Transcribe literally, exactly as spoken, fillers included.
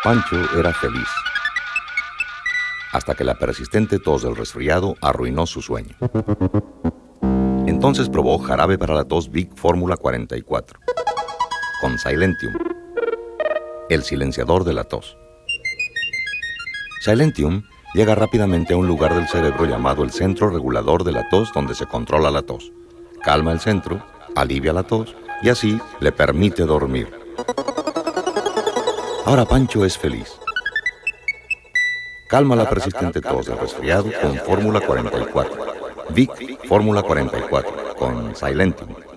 Pancho era feliz, hasta que la persistente tos del resfriado arruinó su sueño. Entonces probó jarabe para la tos Vic Fórmula cuarenta y cuatro, con Silentium, el silenciador de la tos. Silentium llega rápidamente a un lugar del cerebro llamado el centro regulador de la tos, donde se controla la tos. Calma el centro, alivia la tos y así le permite dormir. Ahora Pancho es feliz. Calma la persistente tos del resfriado con Fórmula cuarenta y cuatro. Vic Fórmula cuarenta y cuatro con Silentium.